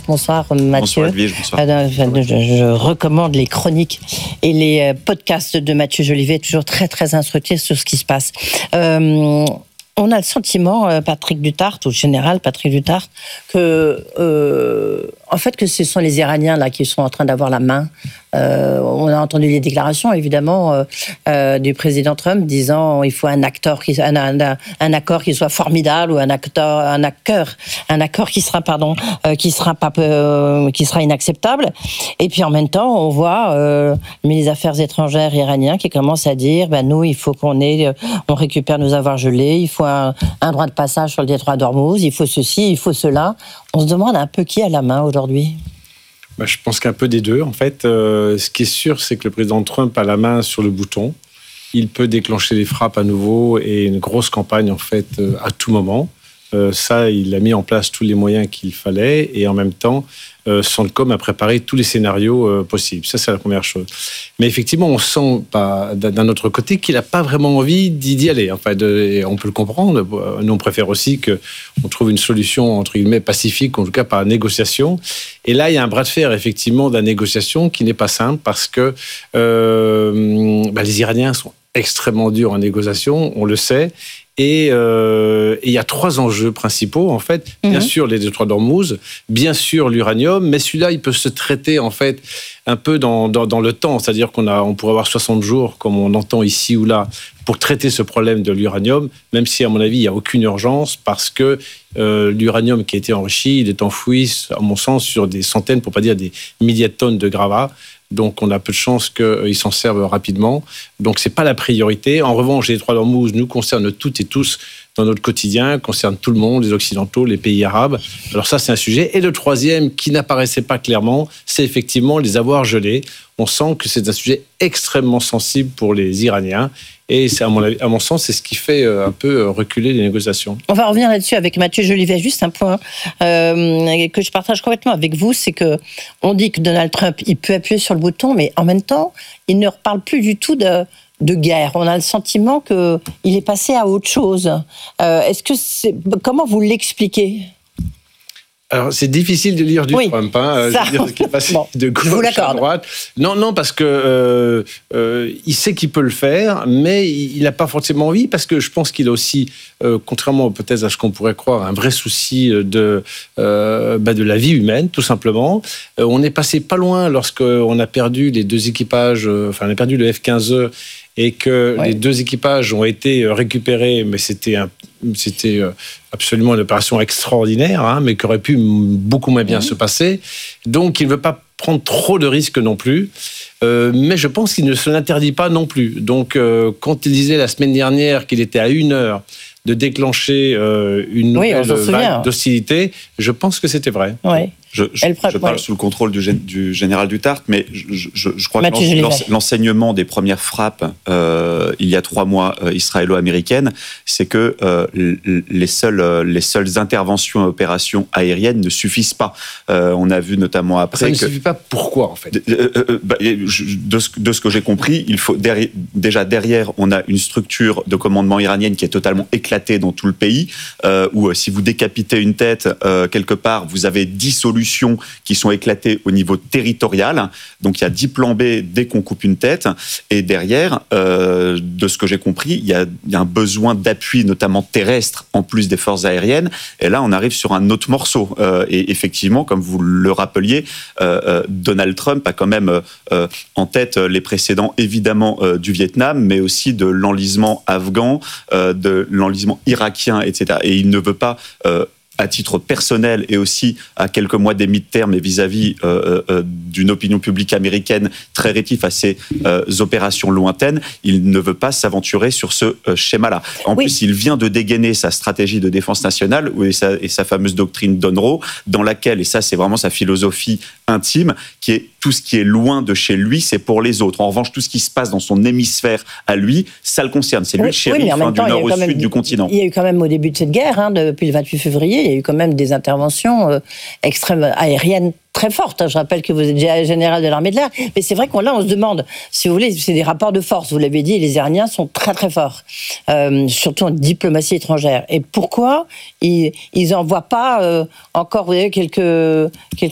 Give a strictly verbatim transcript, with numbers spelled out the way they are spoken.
bonsoir Mathieu. Bonsoir Edwige, bonsoir. Euh, je, je recommande les chroniques et les podcasts de Mathieu Jolivet, toujours très très instructifs sur ce qui se passe. Euh, on a le sentiment, Patrick Duthart, ou le général Patrick Duthart, que euh, en fait que ce sont les Iraniens là qui sont en train d'avoir la main. Euh, on a entendu les déclarations, évidemment, euh, euh, du président Trump disant il faut un acteur, qui, un, un, un accord qui soit formidable ou un acteur, un accord, un accord qui sera, pardon, euh, qui sera pas, euh, qui sera inacceptable. Et puis en même temps, on voit euh, le ministre des Affaires étrangères iranien qui commence à dire, ben nous, il faut qu'on ait, on récupère nos avoirs gelés, il faut un, un droit de passage sur le détroit d'Ormuz, il faut ceci, il faut cela. On se demande un peu qui a la main aujourd'hui. Bah, je pense qu'un peu des deux. En fait, euh, ce qui est sûr, c'est que le président Trump a la main sur le bouton. Il peut déclencher les frappes à nouveau et une grosse campagne, en fait, euh, à tout moment. Euh, ça, il a mis en place tous les moyens qu'il fallait et en même temps, euh, Centcom a préparé tous les scénarios euh, possibles. Ça, c'est la première chose. Mais effectivement, on sent bah, d'un autre côté qu'il n'a pas vraiment envie d'y aller. Enfin, de, et on peut le comprendre. Nous, on préfère aussi qu'on trouve une solution, entre guillemets, pacifique, en tout cas par négociation. Et là, il y a un bras de fer, effectivement, de la négociation qui n'est pas simple parce que euh, bah, les Iraniens sont extrêmement durs en négociation, on le sait. Et euh, il y a trois enjeux principaux, en fait. Bien mmh. sûr, les détroits d'Ormuz, bien sûr, l'uranium, mais celui-là, il peut se traiter, en fait, un peu dans, dans, dans le temps. C'est-à-dire qu'on a, on pourrait avoir soixante jours, comme on entend ici ou là, pour traiter ce problème de l'uranium, même si, à mon avis, il n'y a aucune urgence, parce que euh, l'uranium qui a été enrichi, il est enfoui, à mon sens, sur des centaines, pour ne pas dire des milliers de tonnes de gravats. Donc, on a peu de chances qu'ils s'en servent rapidement. Donc, ce n'est pas la priorité. En revanche, les détroits d'Ormuz nous concernent toutes et tous dans notre quotidien, concernent tout le monde, les Occidentaux, les pays arabes. Alors ça, c'est un sujet. Et le troisième, qui n'apparaissait pas clairement, c'est effectivement les avoirs gelés. On sent que c'est un sujet extrêmement sensible pour les Iraniens. Et c'est à mon, avis, à mon sens, c'est ce qui fait un peu reculer les négociations. On va revenir là-dessus avec Mathieu Jolivet. Juste un point euh, que je partage complètement avec vous, c'est que on dit que Donald Trump, il peut appuyer sur le bouton, mais en même temps, il ne reparle plus du tout de, de guerre. On a le sentiment qu'il est passé à autre chose. Euh, est-ce que c'est, comment vous l'expliquez ? Alors, c'est difficile de lire du oui, Trump, hein. Ça. Je veux dire, ce qui est passé bon, de gauche à droite. Non, non, parce que euh, euh, il sait qu'il peut le faire, mais il n'a pas forcément envie, parce que je pense qu'il a aussi, euh, contrairement peut-être à ce qu'on pourrait croire, un vrai souci de, euh, bah, de la vie humaine, tout simplement. Euh, on est passé pas loin lorsqu'on a perdu les deux équipages, euh, enfin, on a perdu le F quinze E, et que ouais. les deux équipages ont été récupérés, mais c'était, un, c'était absolument une opération extraordinaire, hein, mais qui aurait pu beaucoup moins bien mmh. se passer. Donc, il ne veut pas prendre trop de risques non plus, euh, mais je pense qu'il ne se l'interdit pas non plus. Donc, euh, quand il disait la semaine dernière qu'il était à une heure de déclencher euh, une nouvelle oui, vague d'hostilité, je pense que c'était vrai. Oui. Je, je, je parle ouais. sous le contrôle du, du général Duthart, mais je, je, je crois Mathieu que l'ense, l'enseignement des premières frappes euh, il y a trois mois euh, israélo-américaines, c'est que euh, les, seules, les seules interventions et opérations aériennes ne suffisent pas. Euh, on a vu notamment après Ça ne que, suffit pas. Pourquoi en fait de, euh, bah, de, ce, de ce que j'ai compris, il faut derrière, déjà derrière, on a une structure de commandement iranienne qui est totalement éclatée dans tout le pays, euh, où euh, si vous décapitez une tête euh, quelque part, vous avez dix solutions qui sont éclatées au niveau territorial. Donc, il y a dix plans B dès qu'on coupe une tête. Et derrière, euh, de ce que j'ai compris, il y a, il y a un besoin d'appui, notamment terrestre, en plus des forces aériennes. Et là, on arrive sur un autre morceau. Euh, et effectivement, comme vous le rappeliez, euh, euh, Donald Trump a quand même euh, en tête les précédents, évidemment, euh, du Vietnam, mais aussi de l'enlisement afghan, euh, de l'enlisement irakien, et cetera. Et il ne veut pas... Euh, à titre personnel et aussi à quelques mois des mi-termes et vis-à-vis euh, euh, d'une opinion publique américaine très rétif à ces euh, opérations lointaines, il ne veut pas s'aventurer sur ce euh, schéma-là. En oui. plus, il vient de dégainer sa stratégie de défense nationale et sa, et sa fameuse doctrine d'Unruh, dans laquelle, et ça c'est vraiment sa philosophie intime, qui est tout ce qui est loin de chez lui, c'est pour les autres. En revanche, tout ce qui se passe dans son hémisphère à lui, ça le concerne. C'est lui oui, le shérif oui, hein, du nord au sud du continent. Il y a eu quand même au début de cette guerre, hein, depuis le vingt-huit février, il y a eu quand même des interventions euh, extrêmes aériennes très forte. Je rappelle que vous êtes général de l'armée de l'air. Mais c'est vrai qu'on là, on se demande, si vous voulez, c'est des rapports de force. Vous l'avez dit, les Iraniens sont très très forts, euh, surtout en diplomatie étrangère. Et pourquoi ils ils envoient pas euh, encore, vous voyez, quelques quelques